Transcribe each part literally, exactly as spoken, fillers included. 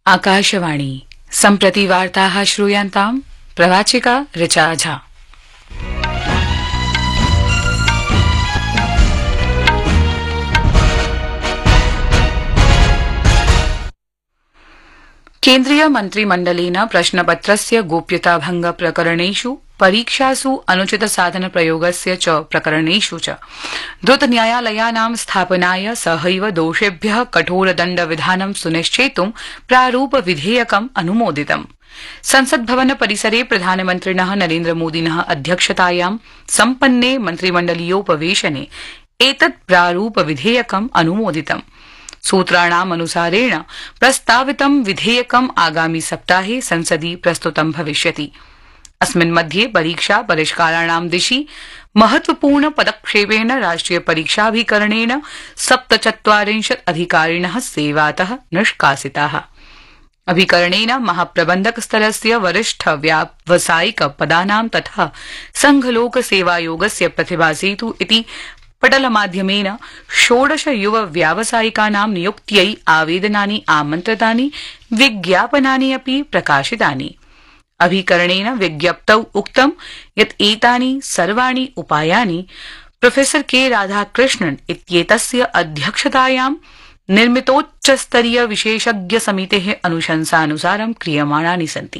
आकाशवाणी सम्प्रति वार्ताः श्रूयन्ताम् प्रवाचिका ऋचा झा। केन्द्रीय मन्त्रिमण्डलेन प्रश्नपत्रस्य गोप्यताभंग प्रकरणेषु परीक्षासु अनुचित साधन प्रयोगस्य च प्रकरणेषु च द्रुत न्यायालयानां स्थापनाय सहैव दोषेभ्यः कठोरदण्ड विधानं सुनिश्चेतुं प्रारूप विधेयकम् अनुमोदितम्। संसद्भवन परिसरे प्रधानमन्त्रिणः नरेन्द्रमोदिनः अध्यक्षतायां सम्पन्ने मन्त्रिमण्डलीयोपवेशने एतत् प्रारूप विधेयकम् अनुमोदितम्। सूत्राणाम् अनुसारेण प्रस्तावितं विधेयकम् आगामि सप्ताहे संसदि प्रस्तुतं भविष्यति। अस्मिन् मध्ये परीक्षा परिष्काराणां दिशि महत्वपूर्ण पदक्षेपेण राष्ट्रिय परीक्षाभिकरणेन सप्तचत्वारिंशत् अधिकारिणः सेवातः निष्कासिताः। अभिकरणेन महाप्रबन्धक स्तरस्य वरिष्ठ व्यावसायिक पदानां तथा संघलोक सेवायोगस्य प्रतिभासेतु इति पटलमाध्यमेन षोडश युव व्यावसायिकानां नियुक्त्यै आवेदनानि आमन्त्रितानि, विज्ञापनानि अपि प्रकाशितानि। अभिकरणेन विज्ञप्तौ उक्तं यत् एतानि सर्वाणि उपायानि प्रोफेसर के राधाकृष्णन् इत्येतस्य अध्यक्षतायां निर्मितोच्चस्तरीय विशेषज्ञ समितेः अनुशंसानुसारं क्रियमाणानि सन्ति।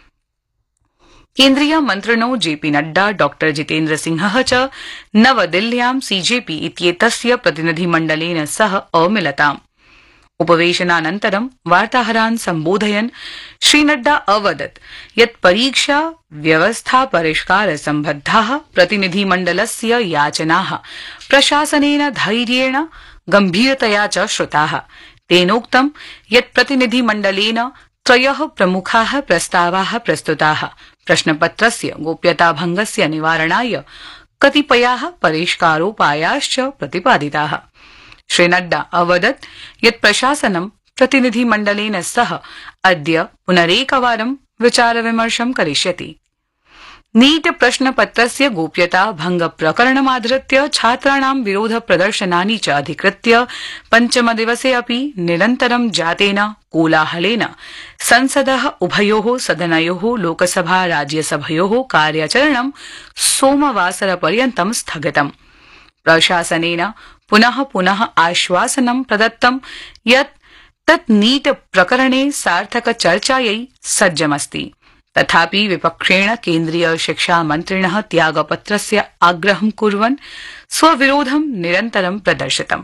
केन्द्रीय मन्त्रिणो जेपी नड्डा, डॉक्टर जितेन्द्र सिंहः च नवदिल्ल्यां सीजेपी इत्येतस्य प्रतिनिधिमण्डलेन सह अमिलताम्। उपवेशनानन्तरं वार्ताहरान् सम्बोधयन् श्रीनड्डा अवदत् यत् परीक्षा व्यवस्था परिष्कार सम्बद्धाः प्रतिनिधिमण्डलस्य याचनाः प्रशासनेन धैर्येण गम्भीरतया च श्रुताः। तेनोक्तं यत् प्रतिनिधिमण्डलेन त्रयः प्रमुखाः प्रस्तावाः प्रस्तुताः। प्रश्नपत्रस्य गोप्यताभंगस्य निवारणाय कतिपयाः परिष्कारोपायाश्च प्रतिपादिताः। श्रीनड्डा अवदत् यत् प्रशासनं प्रतिनिधिमण्डलेन सह अद्य पुनरेकवारं विचारविमर्शं करिष्यति। नीट प्रश्नपत्रस्य गोप्यता भंग प्रकरणमाधृत्य छात्राणां विरोध प्रदर्शनानि च अधिकृत्य पञ्चमदिवसे अपि निरन्तरं जातेन कोलाहलेन संसदः उभयोः सदनयोः लोकसभा राज्यसभयोः कार्याचरणं सोमवासरपर्यन्तं स्थगितम्। प्रशासनेन पुनः पुनः आश्वासनं प्रदत्तं यत् तत् नीट प्रकरणे सार्थक चर्चायै सज्जमस्ति। तथापि विपक्षेण केन्द्रीय शिक्षा मन्त्रिणः त्यागपत्रस्य आग्रहं कुर्वन् स्वविरोधं निरन्तरं प्रदर्शितम्।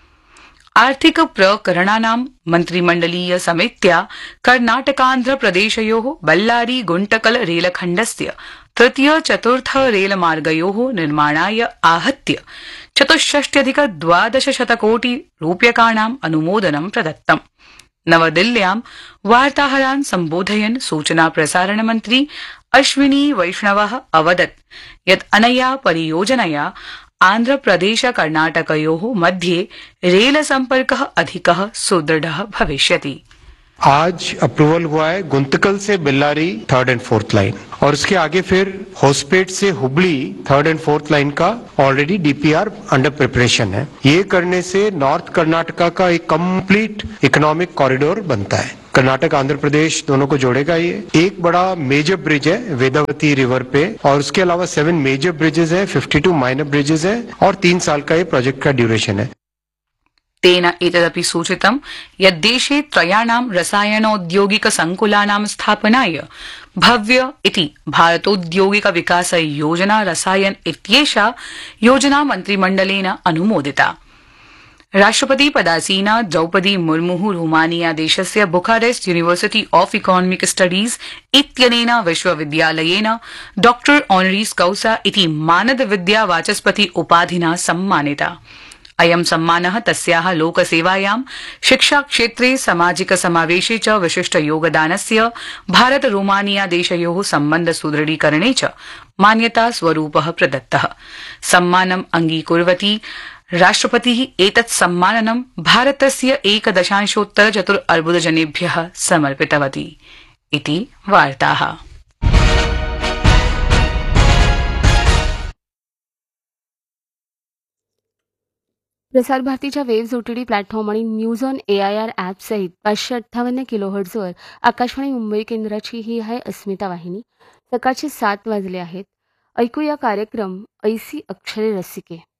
आर्थिक प्रकरणानां मन्त्रिमण्डलीय समित्या कर्णाटकान्ध्रप्रदेशयोः बल्लारी गुण्टकल रेलखण्डस्य तृतीय चतुर्थ रेलमार्गयोः निर्माणाय आहत्य चतुष्षष्ट्यधिक द्वादशशतकोटि रूप्यकाणाम् अनुमोदनं प्रदत्तम्। नवदिल्ल्यां वार्ताहरान् सम्बोधयन् सूचना प्रसारण मन्त्री अश्विनी वैष्णवः अवदत् यत् अनया परियोजनया आन्ध्रप्रदेश कर्णाटकयोः मध्ये रेल संपर्कः अधिकः सुदृढः भविष्यति। आज अप्रूवल हुआ है गुंतकल से Bellary third and fourth line, और उसके आगे फिर होसपेट से Hubli third and fourth line का ऑलरेडी डीपीआर अंडर प्रिपरेशन है। ये करने से नॉर्थ कर्नाटका का एक कंप्लीट इकोनॉमिक कॉरिडोर बनता है। कर्नाटक आंध्र प्रदेश दोनों को जोड़ेगा। ये एक बड़ा मेजर ब्रिज है वेदावती रिवर पे, और उसके अलावा सेवन मेजर ब्रिजेस है, फिफ्टी टू माइनर ब्रिजेस है, और तीन साल का ये प्रोजेक्ट का ड्यूरेशन है। तेन एतदपि सूचितं यत् देशे त्रयाणां रसायनौद्योगिक संकुलानां स्थापनाय भव्य इति भारतौद्योगिक विकास योजना रसायन इत्येषा योजना मन्त्रिमण्डलेन अनुमोदिता। राष्ट्रपति पदासीना द्रौपदी मुर्मुः रोमानिया देशस्य Bucharest university of economic studies इत्यनेन विश्वविद्यालयेन डॉक्टर ऑनरीस कौसा इति मानद विद्या वाचस्पति उपाधिना सम्मानिता। अयं सम्मानः तस्याः लोकसेवायां शिक्षाक्षेत्रे सामाजिक समावेशे च विशिष्ट योगदानस्य भारत रोमानिया देशयोः सम्बन्ध सुदृढीकरणे च मान्यता स्वरूपः प्रदत्तः। सम्मानम् अंगीकुर्वती राष्ट्रपतिः एतत् सम्माननं भारतस्य एकदशांशोत्तर चतुर् अर्बुद जनेभ्यः समर्पितवती इति वार्ताः। प्रसारभारतीच्या waves O T T platform आणि news on A I R ॲपसहित पाचशे अठ्ठावन्न किलोहर्ट्झवर आकाशवाणी मुंबई केंद्राची ही आहे अस्मिता वाहिनी. सकाळचे सात वाजले आहेत. ऐकूया कार्यक्रम ऐसी अक्षरे रसिके.